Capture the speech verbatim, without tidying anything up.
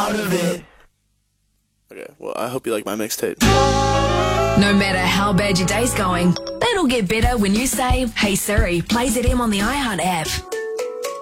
out of it. Okay, well, I hope you like my mixtape. No matter how bad your day's going, it'll get better when you say, "Hey Siri, play Z M on the iHeart app."